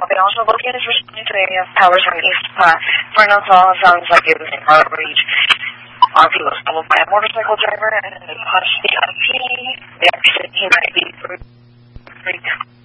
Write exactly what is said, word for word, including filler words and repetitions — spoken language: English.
Okay, also located is responding to area of towers on East Platte. Fernando sounds like it was in Hart Reach. R P was followed by a motorcycle driver and they punched the I P. The accident he might be through.